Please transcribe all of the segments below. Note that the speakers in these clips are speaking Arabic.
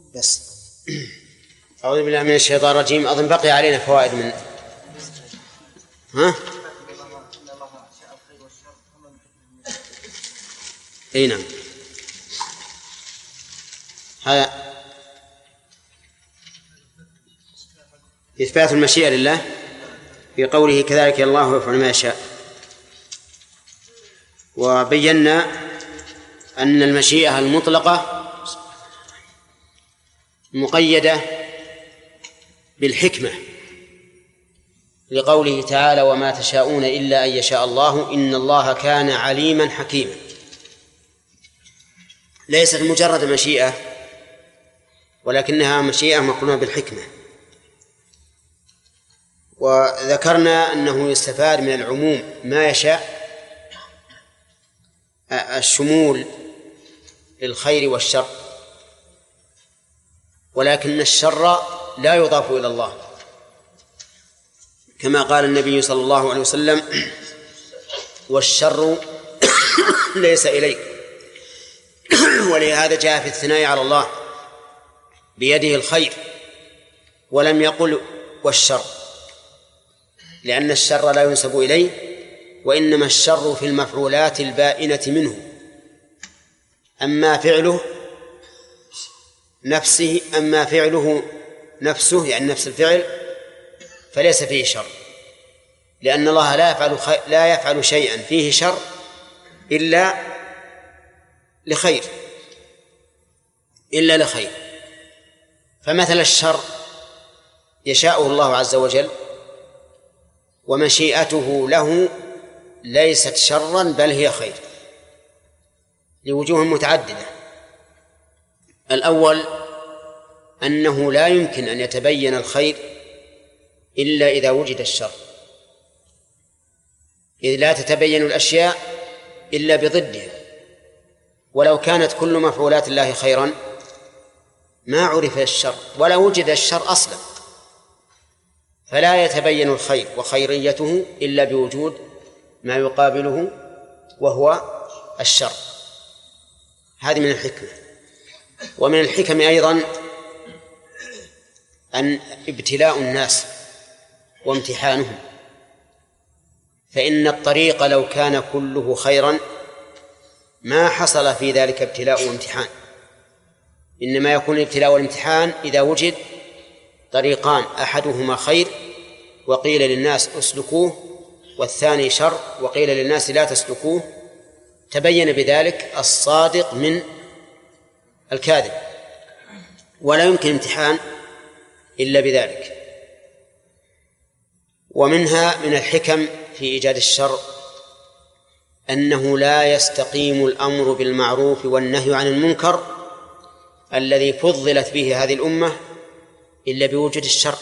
بس. أعوذ بالله من الشيطان الرجيم. أظن بقي علينا فوائد من أي نعم. هذا إثبات المشيئة لله في قوله كذلك الله يفعل ما يشاء. وبينا أن المشيئة المطلقة مقيدة بالحكمة لقوله تعالى وما تشاءون إلا أن يشاء الله إن الله كان عليما حكيما. ليست مجرد مشيئة ولكنها مشيئة مقرونة بالحكمة. وذكرنا أنه يستفاد من العموم ما يشاء الشمول للخير والشر، ولكن الشر لا يضاف إلى الله كما قال النبي صلى الله عليه وسلم والشر ليس إليك. ولهذا جاء في الثناء على الله بيده الخير ولم يقل والشر، لأن الشر لا ينسب إليه، وإنما الشر في المفعولات البائنة منه. أما فعله نفسه يعني نفس الفعل فليس فيه شر، لأن الله لا يفعل شيئا فيه شر إلا لخير. فمثل الشر يشاءه الله عز وجل ومشيئته له ليست شرا بل هي خير لوجوه متعددة. الأول أنه لا يمكن أن يتبين الخير إلا إذا وجد الشر، إذ لا تتبين الأشياء إلا بضدها. ولو كانت كل مفعولات الله خيرا ما عرف الشر ولا وجد الشر أصلا، فلا يتبين الخير وخيريته إلا بوجود ما يقابله وهو الشر. هذه من الحكمة. ومن الحكم أيضا أن ابتلاء الناس وامتحانهم، فإن الطريق لو كان كله خيرا ما حصل في ذلك ابتلاء وامتحان، إنما يكون الابتلاء والامتحان إذا وجد طريقان أحدهما خير وقيل للناس اسلكوه، والثاني شر وقيل للناس لا تسلكوه، تبين بذلك الصادق من الكاذب، ولا يمكن امتحان إلا بذلك. ومنها من الحكم في إيجاد الشر أنه لا يستقيم الأمر بالمعروف والنهي عن المنكر الذي فضلت به هذه الأمة إلا بوجود الشر،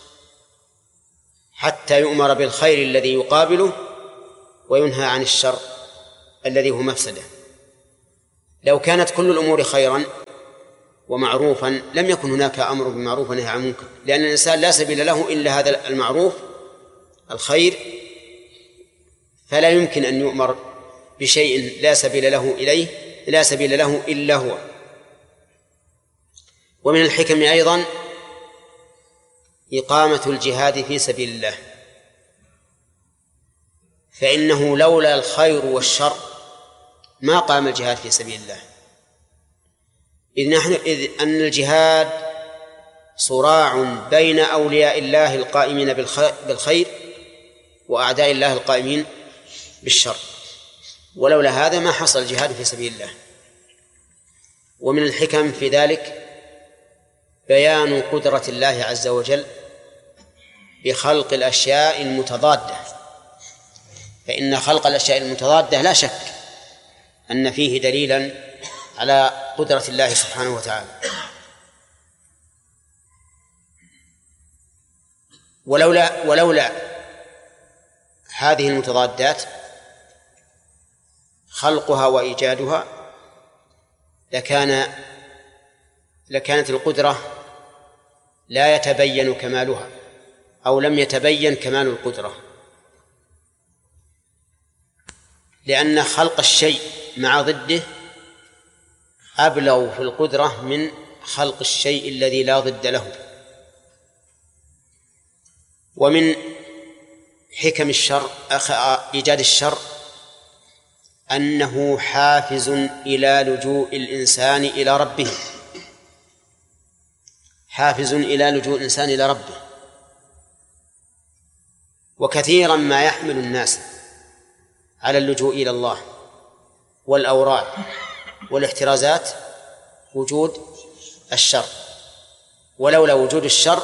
حتى يؤمر بالخير الذي يقابله وينهى عن الشر الذي هو مفسده. لو كانت كل الأمور خيرا ومعروفا لم يكن هناك أمر بالمعروف ونهي عن المنكر، لأن الإنسان لا سبيل له إلا هذا المعروف الخير، فلا يمكن أن يؤمر بشيء لا سبيل له إلا هو. ومن الحكم أيضا إقامة الجهاد في سبيل الله، فإنه لولا الخير والشر ما قام الجهاد في سبيل الله، إذ أن الجهاد صراع بين أولياء الله القائمين بالخير وأعداء الله القائمين بالشر، ولولا هذا ما حصل الجهاد في سبيل الله. ومن الحكم في ذلك بيان قدرة الله عز وجل بخلق الأشياء المتضادة، فإن خلق الأشياء المتضادة لا شك أن فيه دليلا على قدرة الله سبحانه وتعالى. ولولا هذه المتضادات خلقها وإيجادها لكانت القدرة لا يتبين كمالها، أو لم يتبين كمال القدرة، لأن خلق الشيء مع ضده أبلغ في القدرة من خلق الشيء الذي لا ضد له. ومن حكم الشر إيجاد الشر أنه حافز إلى لجوء الإنسان إلى ربه، حافز إلى لجوء الإنسان إلى ربه. وكثيرا ما يحمل الناس على اللجوء إلى الله والأوراد والاحترازات وجود الشر، ولولا وجود الشر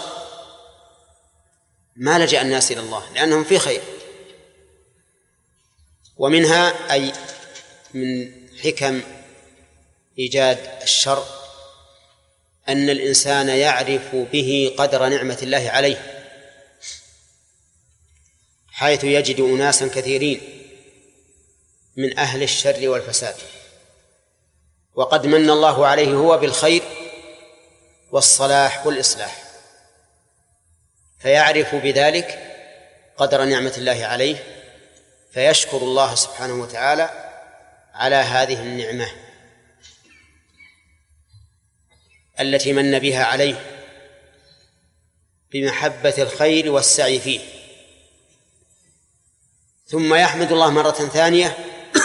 ما لجأ الناس إلى الله لأنهم في خير. ومنها أي من حكم إيجاد الشر أن الإنسان يعرف به قدر نعمة الله عليه، حيث يجد أناسا كثيرين من أهل الشر والفساد وقد من الله عليه هو بالخير والصلاح والإصلاح، فيعرف بذلك قدر نعمة الله عليه فيشكر الله سبحانه وتعالى على هذه النعمة التي من بها عليه بمحبة الخير والسعي فيه، ثم يحمد الله مرة ثانية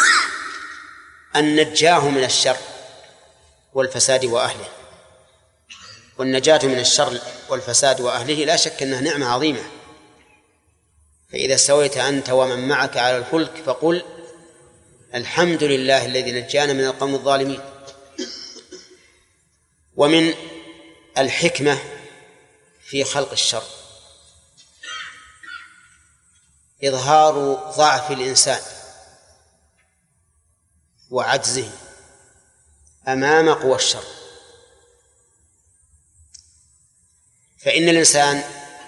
أن نجاه من الشر والفساد وأهله. والنجاة من الشر والفساد وأهله لا شك أنها نعمة عظيمة. فإذا استويت أنت ومن معك على الفلك فقل الحمد لله الذي نجانا من القوم الظالمين. ومن الحكمة في خلق الشر إظهار ضعف الإنسان وعجزه أمام قوى الشر. فإن الإنسان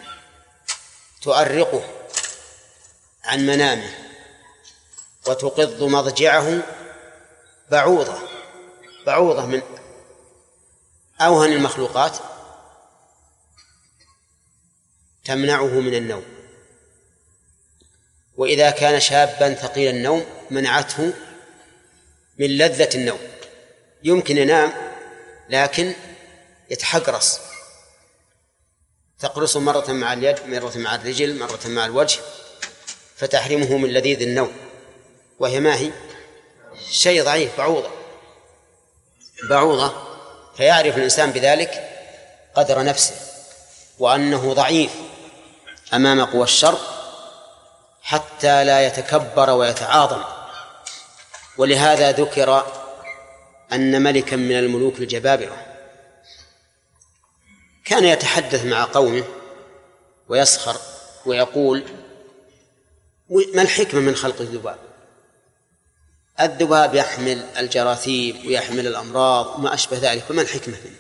تؤرقه عن منامه وتقض مضجعه بعوضة من أوهن المخلوقات تمنعه من النوم، وإذا كان شابا ثقيل النوم منعته من لذة النوم، يمكن ينام لكن يتحقرص، تقرص مرة مع اليد، مرة مع الرجل، مرة مع الوجه، فتحرمه من لذيذ النوم، وهي ما هي شيء ضعيف، بعوضة. فيعرف الإنسان بذلك قدر نفسه وأنه ضعيف أمام قوى الشر حتى لا يتكبر ويتعاظم. ولهذا ذكر أن ملكا من الملوك الجبابرة كان يتحدث مع قومه ويسخر ويقول: ما الحكمة من خلق الذباب؟ الذباب يحمل الجراثيم ويحمل الأمراض وما أشبه ذلك، فما الحكمة منه؟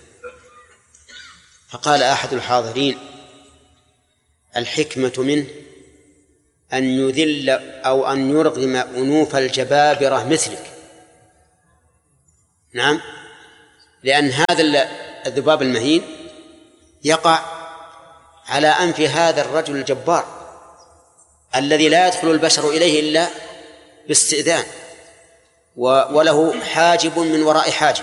فقال أحد الحاضرين: الحكمة منه أن يذل أو أن يرغم أنوف الجبابرة مثلك. نعم، لأن هذا الذباب المهين يقع على أنف هذا الرجل الجبار الذي لا يدخل البشر إليه إلا باستئذان، وله حاجب من وراء حاجب،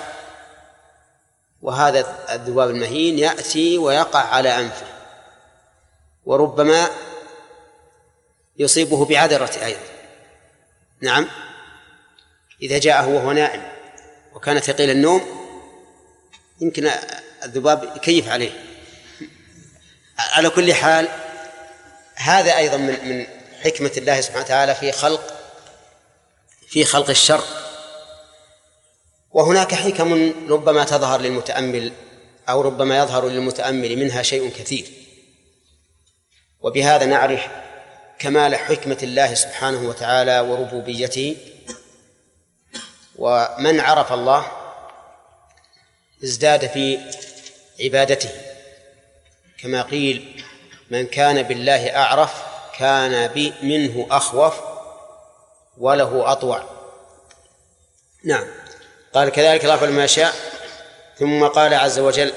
وهذا الذباب المهين يأتي ويقع على أنفه، وربما يصيبه بعذرة أيضا. نعم، إذا جاءه وهو نائم وكان ثقيل النوم يمكن الذباب يكيف عليه. على كل حال، هذا أيضا من حكمة الله سبحانه وتعالى في خلق الشر. وهناك حكم ربما تظهر للمتأمل أو ربما يظهر للمتأمل منها شيء كثير، وبهذا نعرف كمال حكمة الله سبحانه وتعالى وربوبيته. ومن عرف الله ازداد في عبادته، كما قيل: من كان بالله أعرف كان منه أخوف وله أطوع. نعم، قال: كذلك الله يفعل ما يشاء. ثم قال عز وجل: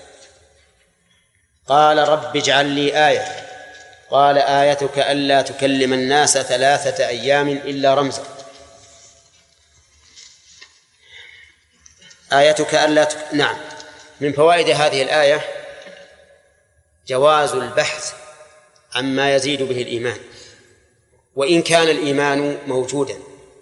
قال رب اجعل لي آية. قال: آيتك ألا تكلم الناس 3 أيام إلا رمزا. آيتك ألا نعم، من فوائد هذه الآية جواز البحث عما يزيد به الإيمان، وإن كان الإيمان موجودا،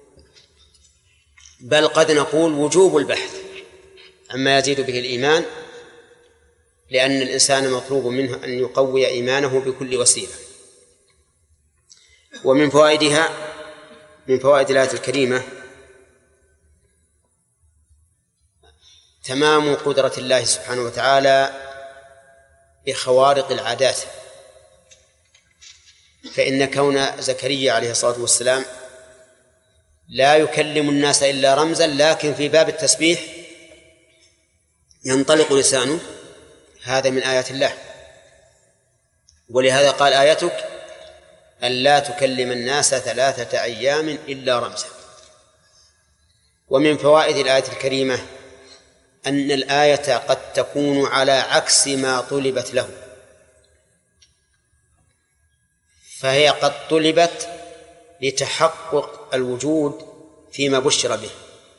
بل قد نقول وجوب البحث عما يزيد به الإيمان، لأن الإنسان مطلوب منه أن يقوي إيمانه بكل وسيلة. ومن فوائدها، من فوائد الآية الكريمة تمام قدرة الله سبحانه وتعالى بخوارق العادات، فإن كون زكريا عليه الصلاة والسلام لا يكلم الناس إلا رمزا، لكن في باب التسبيح ينطلق لسانه، هذا من آيات الله. ولهذا قال آيتك أن لا تكلم الناس 3 أيام إلا رمزا. ومن فوائد الآية الكريمة أن الآية قد تكون على عكس ما طلبت له، فهي قد طلبت لتحقق الوجود فيما بشر به،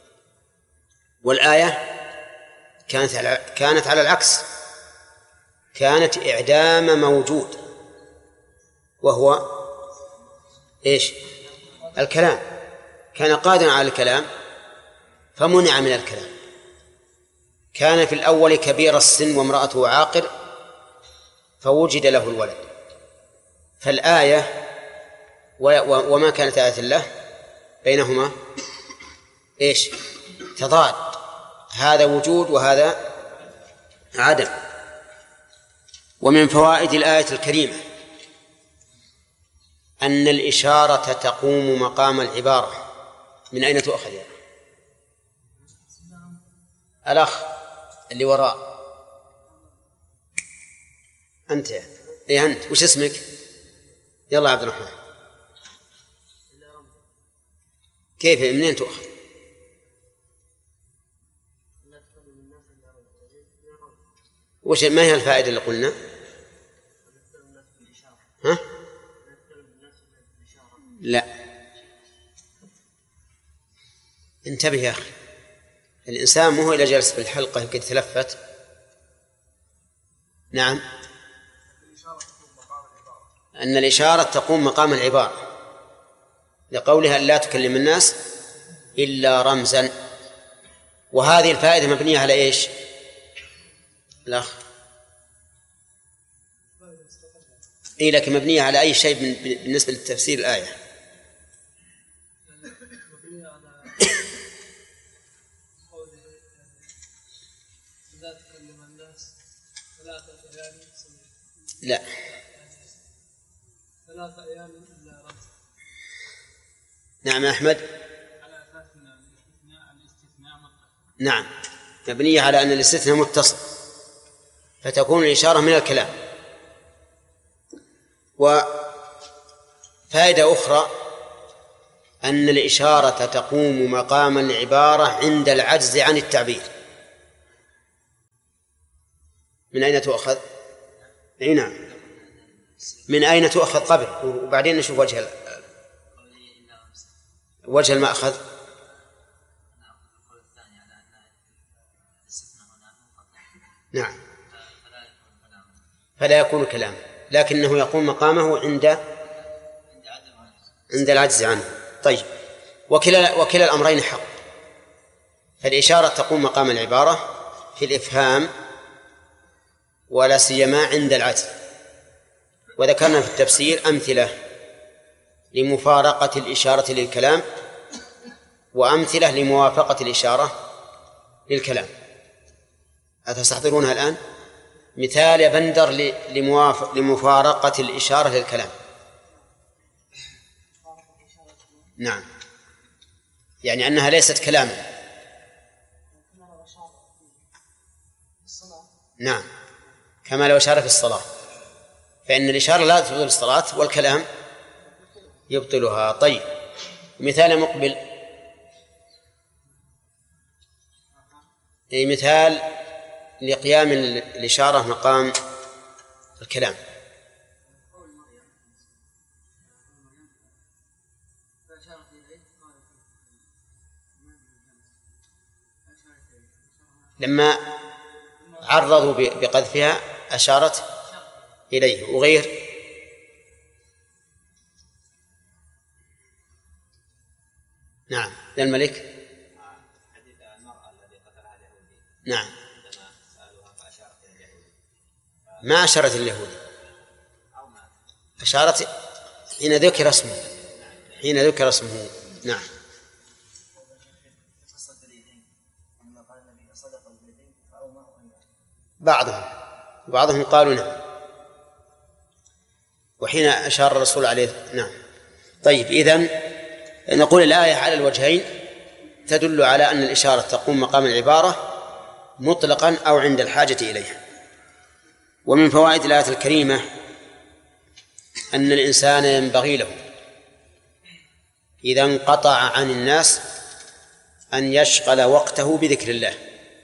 والآية كانت على العكس، كانت إعدام موجود، وهو إيش؟ الكلام. كان قادرا على الكلام فمنع من الكلام. كان في الأول كبير السن وامرأته عاقر فوجد له الولد. فالآية وما كانت آية الله بينهما إيش؟ تضاد، هذا وجود وهذا عدم. ومن فوائد الآية الكريمة أن الإشارة تقوم مقام العبارة. من أين تؤخذ يا الأخ اللي وراء؟ أنت إيه أنت؟ وش اسمك؟ يلا عبد الرحمن. كيف منين تؤخذ؟ وش ما هي الفائدة اللي قلنا؟ ها؟ لا، انتبه يا أخي، الإنسان مو إلى جلس في الحلقة يمكن يتلفت. نعم، أن الإشارة تقوم مقام العبارة لقولها لا تكلم الناس إلا رمزا. وهذه الفائدة مبنية على إيش؟ الأخ إيه، لكن مبنية على أي شيء بالنسبة لتفسير الآية؟ لا، 3 أيام إلا رمز. نعم أحمد. على أساس أن الاستثناء متصل. نعم، مبنية على أن الاستثناء متصل، فتكون الإشارة من الكلام. وفائدة أخرى أن الإشارة تقوم مقام العبارة عند العجز عن التعبير. من أين تؤخذ؟ نعم، من أين تؤخذ قبل، وبعدين نشوف وجه المأخذ. نعم، فلا يكون كلاما، لكنه يقوم مقامه عند العجز عنه. طيب، وكلا الأمرين حق. فالإشارة تقوم مقام العبارة في الإفهام ولا سيما عند العجز. وذكرنا في التفسير أمثلة لمفارقة الإشارة للكلام وأمثلة لموافقة الإشارة للكلام. أتستحضرونها الآن؟ مثال يا بندر لمفارقة الإشارة للكلام. نعم، يعني أنها ليست كلاما. نعم، كما لو أشار في الصلاة، فإن الإشارة لا تبطل الصلاة والكلام يبطلها. طيب، مثال مقبل، مثال لقيام الإشارة مقام الكلام. لما عرضوا بقذفها أشارت إليه. وغير نعم للملك. حديث المرأة الذي قتلها اليهودي. نعم. عندما سألوها فأشارت إلى اليهودي. ما أشارت اليهودي، أو ما أشارت حين ذكر اسمه. حين ذكر اسمه. نعم. بعضهم قالوا نعم، وحين أشار الرسول عليه. نعم. طيب، إذن نقول الآية على الوجهين تدل على أن الإشارة تقوم مقام العبارة مطلقا أو عند الحاجة إليها. ومن فوائد الآية الكريمة أن الإنسان ينبغي له إذا انقطع عن الناس أن يشغل وقته بذكر الله،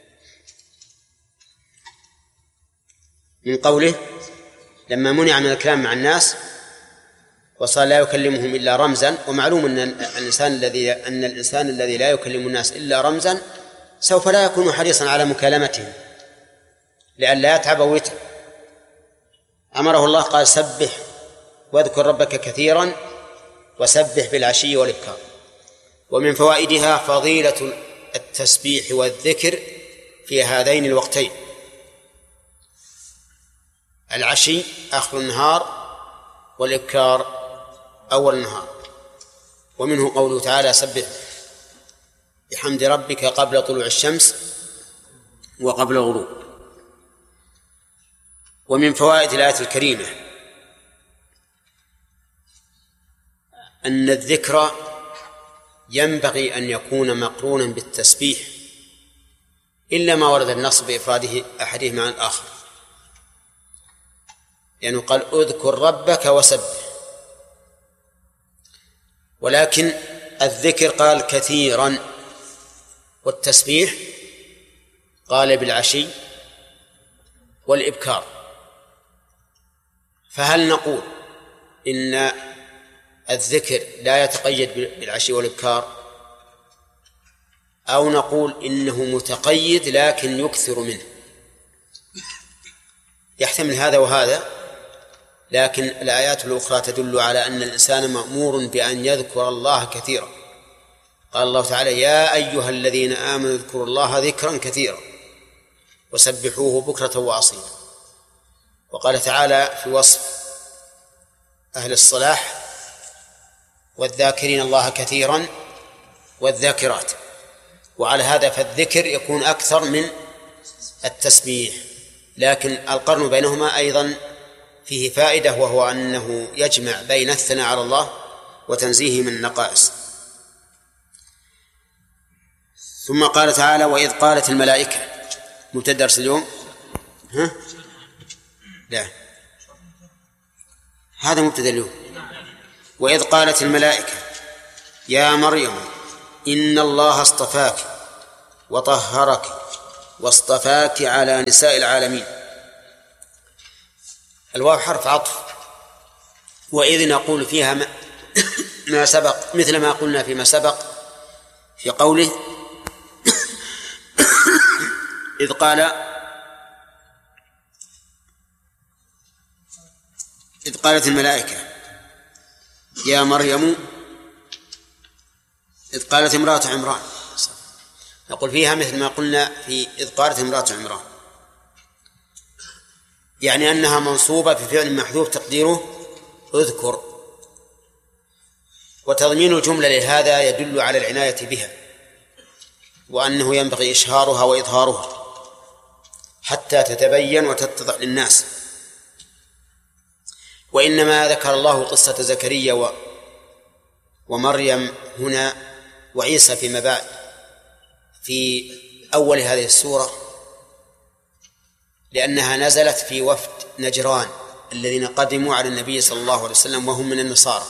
من قوله لما منع من الكلام مع الناس وصار لا يكلمهم إلا رمزا. ومعلوم أن الإنسان الذي لا يكلم الناس إلا رمزا سوف لا يكون حريصا على مكالمتهم لئلا يتعب ويتعب. أمره الله قال سبح واذكر ربك كثيرا وسبح بالعشي والإبكار. ومن فوائدها فضيلة التسبيح والذكر في هذين الوقتين. العشي آخر النهار، والإبكار أول النهار. ومنه قوله تعالى سبح بحمد ربك قبل طلوع الشمس وقبل الغروب. ومن فوائد الآية الكريمة أن الذكر ينبغي أن يكون مقرونا بالتسبيح إلا ما ورد النص بإفراده أحدهما عن الآخر، يعني قال اذكر ربك وسبح، ولكن الذكر قال كثيرا والتسبيح قال بالعشي والإبكار. فهل نقول إن الذكر لا يتقيد بالعشي والإبكار، أو نقول إنه متقيد لكن يكثر منه؟ يحتمل هذا وهذا، لكن الآيات الأخرى تدل على أن الإنسان مأمور بأن يذكر الله كثيرا. قال الله تعالى يا أيها الذين آمنوا اذكروا الله ذكرا كثيرا وسبحوه بكرة وأصيلا. وقال تعالى في وصف أهل الصلاح والذاكرين الله كثيرا والذاكرات. وعلى هذا فالذكر يكون أكثر من التسبيح، لكن القرن بينهما أيضا فيه فائدة، وهو أنه يجمع بين الثناء على الله وتنزيه من النقائص. ثم قال تعالى وإذ قالت الملائكة. مبتدأ درس اليوم؟ لا، هذا مبتدأ اليوم. وإذ قالت الملائكة يا مريم إن الله اصطفاك وطهرك واصطفاك على نساء العالمين. الواو حرف عطف، وإذ نقول فيها ما سبق، مثل ما قلنا فيما سبق في قوله إذ قالت الملائكة يا مريم، إذ قالت امرأة عمران، نقول فيها مثل ما قلنا في إذ قالت امرأة عمران، يعني أنها منصوبة في فعل محذوف تقديره اذكر. وتضمين الجملة لهذا يدل على العناية بها، وأنه ينبغي إشهارها وإظهارها حتى تتبين وتتضح للناس. وإنما ذكر الله قصة زكريا ومريم هنا وعيسى فيما بعد في أول هذه السورة لأنها نزلت في وفد نجران الذين قدموا على النبي صلى الله عليه وسلم وهم من النصارى،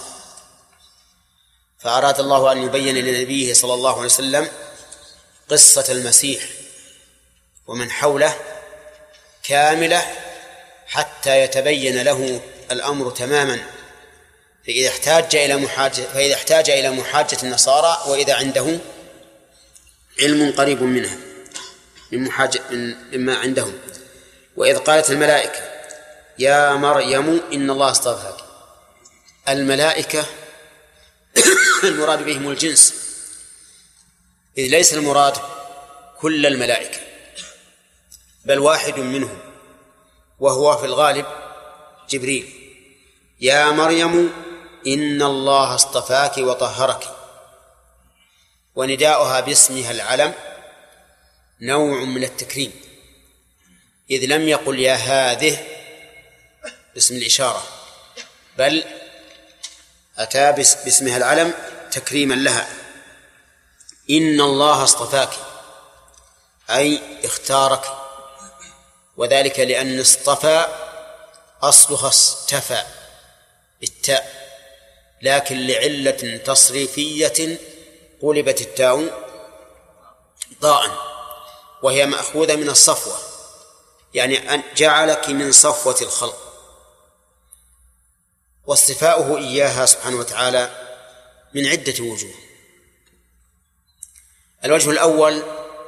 فأراد الله أن يبين لنبيه صلى الله عليه وسلم قصة المسيح ومن حوله كاملة حتى يتبين له الأمر تماما، فإذا احتاج إلى محاجة النصارى وإذا عنده علم قريب منها مما عندهم. وإذ قالت الملائكة يا مريم إن الله اصطفاك. الملائكة المراد بهم الجنس، إذ ليس المراد كل الملائكة، بل واحد منهم وهو في الغالب جبريل. يا مريم إن الله اصطفاك وطهرك. ونداؤها باسمها العلم نوع من التكريم، إذ لم يقل يا هذه باسم الإشارة، بل أتى باسمها العلم تكريما لها. إن الله اصطفاك أي اختارك، وذلك لأن اصطفى أصلها استفى بالتاء، لكن لعلة تصريفية قلبت التاء ضاء، وهي مأخوذة من الصفوة، يعني أن جعلك من صفوة الخلق. واصطفاؤه إياها سبحانه وتعالى من عدة وجوه. الوجه الأول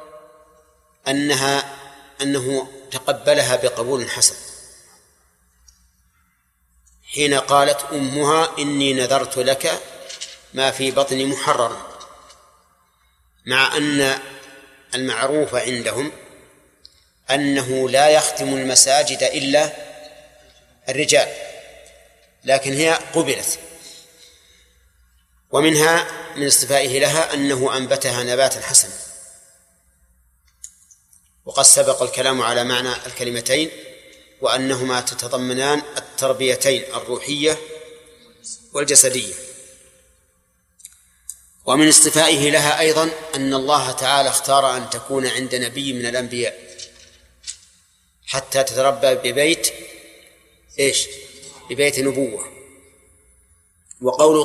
أنه تقبلها بقبول حسن، حين قالت أمها إني نذرت لك ما في بطني محررا، مع أن المعروف عندهم أنه لا يختم المساجد إلا الرجال، لكن هي قبلت. ومنها من اصطفائه لها أنه أنبتها نباتا حسنا، وقد سبق الكلام على معنى الكلمتين وأنهما تتضمنان التربيتين الروحية والجسدية. ومن اصطفائه لها أيضا أن الله تعالى اختار أن تكون عند نبي من الأنبياء حتى تتربى ببيت ببيت نبوة. وقول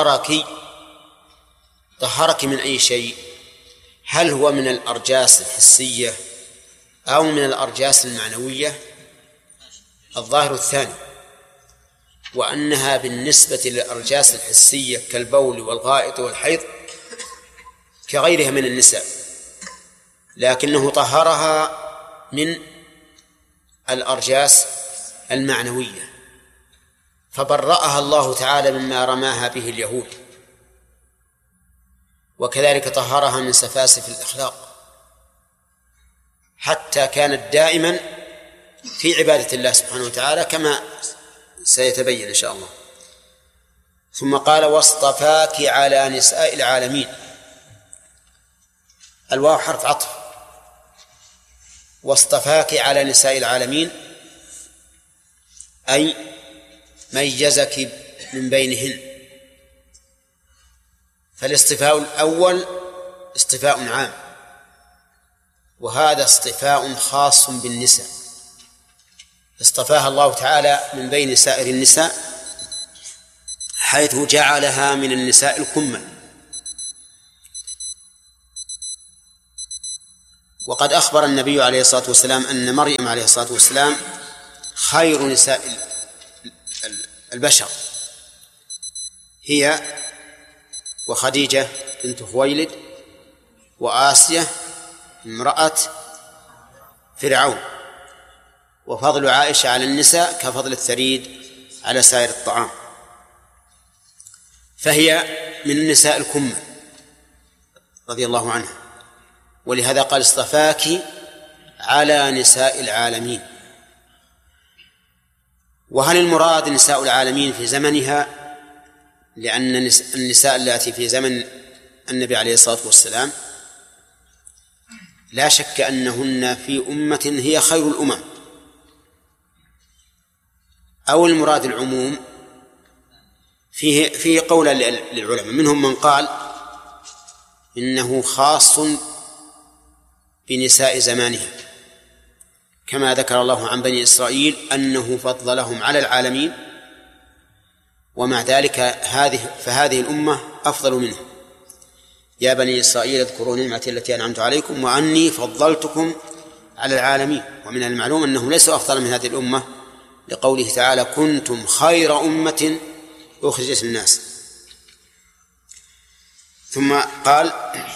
طهرك من أي شيء؟ هل هو من الأرجاس الحسية أو من الأرجاس المعنوية؟ الظاهر الثاني، وأنها بالنسبة للأرجاس الحسية كالبول والغائط والحيض كغيرها من النساء، لكنه طهرها من الأرجاس المعنوية، فبرأها الله تعالى مما رماها به اليهود. وكذلك طهرها من سفاسف الأخلاق، حتى كانت دائما في عبادة الله سبحانه وتعالى كما سيتبين إن شاء الله. ثم قال واصطفاك على نساء العالمين. الواو حرف عطف، واصطفاك على نساء العالمين أي ميزك من بينهن. فالاصطفاء الأول اصطفاء عام، وهذا اصطفاء خاص بالنساء، اصطفاها الله تعالى من بين سائر النساء حيث جعلها من النساء الكمل. وقد أخبر النبي عليه الصلاة والسلام أن مريم عليه الصلاة والسلام خير نساء البشر، هي وخديجة بنت خويلد وآسية امرأة فرعون. وفضل عائشة على النساء كفضل الثريد على سائر الطعام، فهي من النساء الكمل رضي الله عنها. ولهذا قال اصطفاك على نساء العالمين. وهل المراد نساء العالمين في زمنها؟ لأن النساء التي في زمن النبي عليه الصلاة والسلام لا شك أنهن في أمة هي خير الأمم، أو المراد العموم؟ فيه قول للعلماء، منهم من قال إنه خاص بنساء زمانها، كما ذكر الله عن بني إسرائيل أنه فضلهم على العالمين، ومع ذلك فهذه الأمة أفضل منهم. يا بني إسرائيل اذكروا نعمتي التي أنعمت عليكم وأني فضلتكم على العالمين. ومن المعلوم أنهم ليسوا أفضل من هذه الأمة، لقوله تعالى كنتم خير أمة أخرجت للناس. ثم قال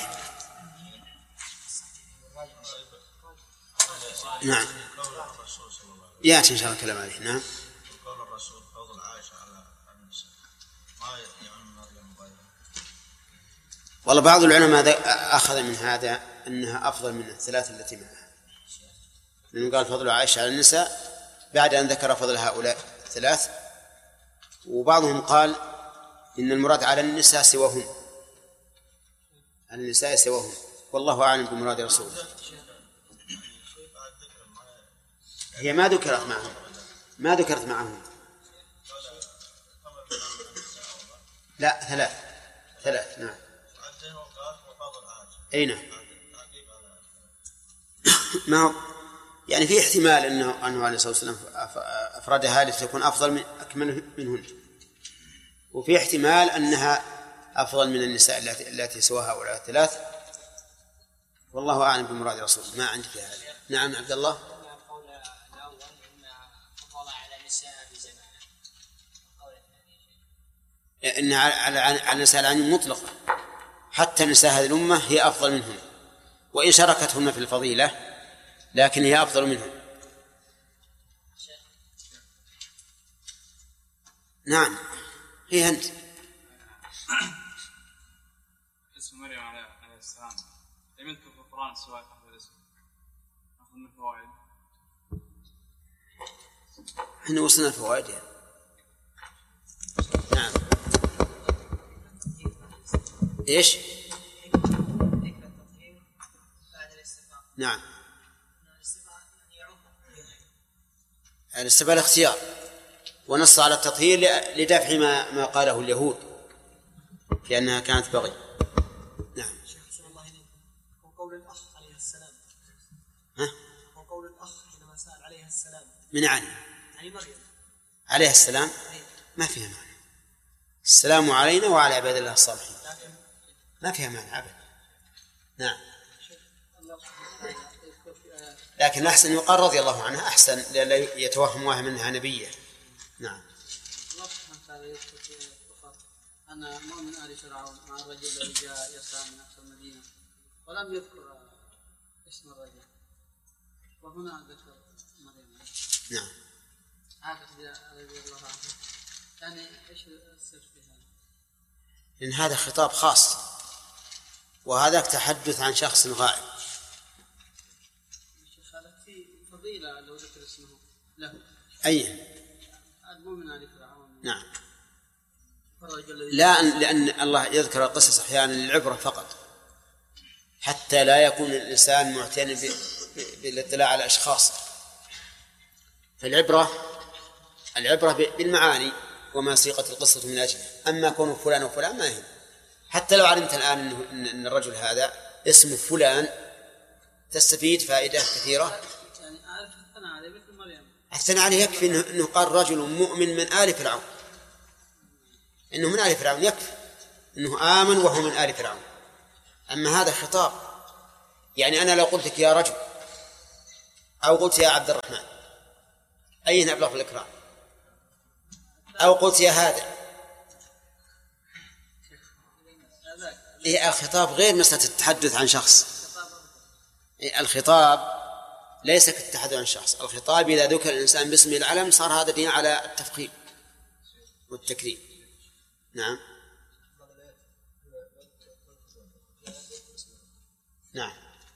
نعم يأتي إن شاء الله الكلام عليه. نعم. قول الرسول فضل عائشة على النساء ما يعني مريم وغيرها. والله بعض العلماء أخذ من هذا أنها أفضل من الثلاث التي معها، لأنه قال فضل عائشة على النساء بعد أن ذكر فضل هؤلاء الثلاث. وبعضهم قال إن المراد على النساء سواهن، على النساء سواهن، والله أعلم بمراد رسوله. هي ما ذكرت معهم، ما ذكرت معهم. لا، ثلاث. نعم. أي نعم. ما هو يعني في احتمال أنه عليه الصلاة والسلام أفردها لتكون أفضل من أكمل منهن، وفي احتمال أنها أفضل من النساء التي سوى هؤلاء الثلاث، والله أعلم بمراد رسوله، ما عندي في هذا. نعم عبد الله. القول الأول إنها فضل على النساء بزمانه، القول الثاني إن على النساء العين مطلقة، حتى نساء هذه الأمة هي أفضل منهم، وإن شاركتهن في الفضيلة لكن هي أفضل منهم. نعم. هي أنت. اسم مريم عليه السلام لم يذكر في القرآن سواء هذا الاسم، نأخذ من الفوائد. احنا وصلنا الفوائد يعني. نعم. ايش؟ نعم. الاستباء الاختيار، ونص على التطهير لدفع ما قاله اليهود في أنها كانت بغي. نعم. وقول الأخ عليه السلام. ها؟ وقول الأخ حينما سأل عليه السلام. من يعني مريم عليه السلام ما فيها معنى. السلام علينا وعلى عباد الله الصالحين، ما فيها معنى أبدا. نعم. لكن أحسن يقال رضي الله عنها، أحسن لأن يتوهم واهم أنها نبية. نعم. الله سبحانه وتعالى يذكر فقط أن مؤمن آل فرعون مع الرجل الذي جاء يسعى من أقصى المدينة، ولم يذكر اسم الرجل، وهنا ذكر مريم. نعم. هذا رضي الله عنه، يعني إيش السر في هذا؟ لأن هذا خطاب خاص، وهذا تحدث عن شخص غائب. في فضيلة لو ذكر اسمه له. أي المؤمن آل فرعون. نعم. لا، لأن الله يذكر القصص أحيانا للعبرة فقط، حتى لا يكون الإنسان معتني بالاطلاع على الأشخاص. فالعبرة بالمعاني وما سيقت القصة من أجله. أما كونه فلان وفلان ما يهم. حتى لو علمت الآن أن الرجل هذا اسمه فلان تستفيد فائدة كثيرة. يعني أعرف أثنى عليه مثل مريم. أثنى عليه يكفي أنه قال رجل مؤمن من آل فرعون، إنه من آل فرعون يكفي إنه آمن وهو من آل فرعون. أما هذا خطاب، يعني أنا لو قلت لك يا رجل أو قلت يا عبد الرحمن، أين أبلغ في الإكرام؟ أو قلت يا هذا، الخطاب غير مسألة التحدث عن شخص. الخطاب ليس كالتحدث عن شخص. الخطاب إذا ذكر الإنسان باسم العلم صار هذا دين على التفخيم والتكريم. نعم. نعم.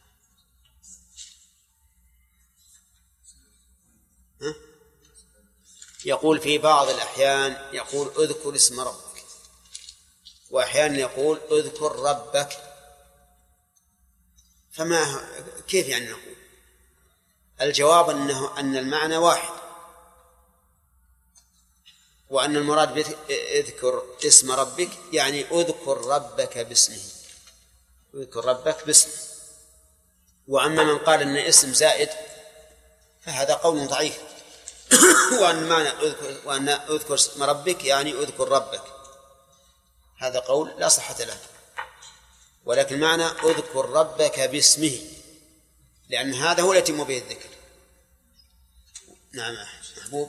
يقول في بعض الأحيان يقول اذكر اسم ربك، وأحيانا يقول اذكر ربك، فما كيف يعني نقول؟ الجواب أن المعنى واحد، وأن المراد اذكر اسم ربك يعني اذكر ربك باسمه، اذكر ربك باسمه. وأما من قال أن اسم زائد فهذا قول ضعيف. وأن اذكر اسم ربك يعني اذكر ربك، هذا قول لا صحة له. ولكن معنى اذكر ربك باسمه، لأن هذا هو الذي يتم به الذكر. نعم محبوب.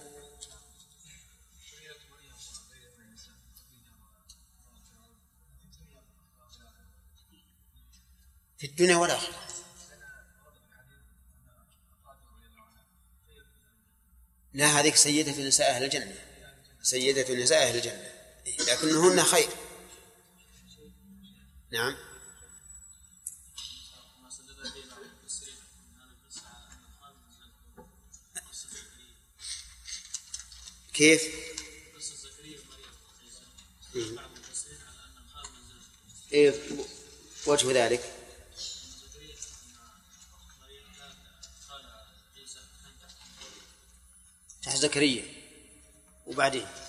في الدنيا والآخرة. لا، هذه سيدة نساء أهل الجنة، سيدة نساء أهل الجنة، لكنهن خير. نعم. كيف؟ إيه وجه ذلك؟ تحت زكريا وبعدين